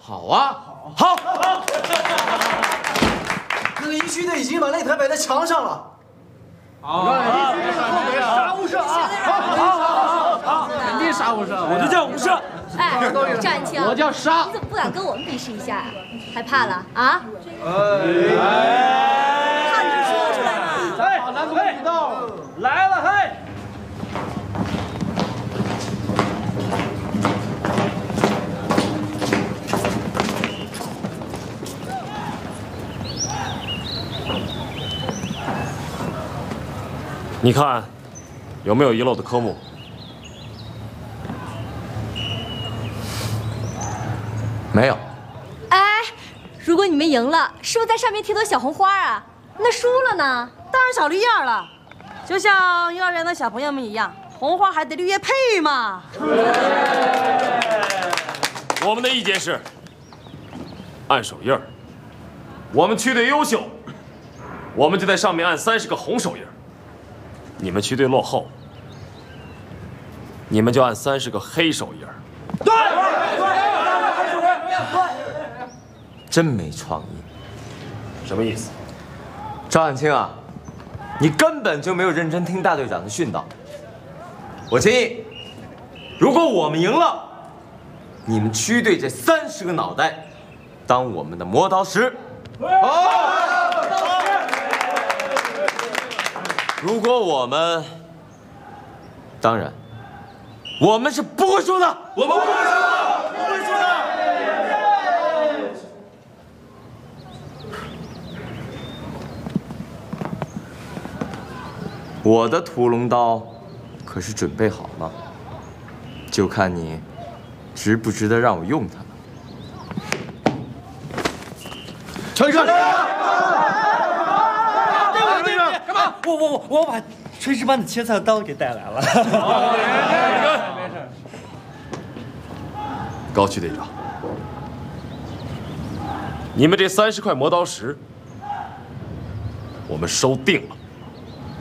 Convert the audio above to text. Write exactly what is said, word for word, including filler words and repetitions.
好啊，好，好。那个一区的已经把擂台摆在墙上了。好， 杀无赦啊！好，好，好，好， 肯定杀无赦， 我就叫无赦。 哎，赵安清， 我叫杀。 你怎么不敢跟我们比试一下呀？害怕了啊？ 哎， 怕你就说出来嘛。 哎，好，难度知道来了，嘿。 你看，有没有遗漏的科目？ 没有。 哎，如果你们赢了，是不是在上面贴朵小红花啊？那输了呢？ 当然小绿叶了，就像幼儿园的小朋友们一样，红花还得绿叶配嘛。 我们的意见是，按手印儿。我们区队优秀，我们就在上面按三十个红手印儿。 你们区队落后，你们就按三十个黑手印儿。 对， 真没创意。 什么意思？ 赵汉卿啊，你根本就没有认真听大队长的训导。我建议，如果我们赢了，你们区队这三十个脑袋当我们的磨刀石。好。 如果我们，当然，我们是不会输的，我们不会输的，不会输的。我的屠龙刀可是准备好了，就看你值不值得让我用它了。 陈胜。 我我我我把炊事班的切菜刀给带来了。 没事。高区队长，你们这三十块磨刀石，我们收定了。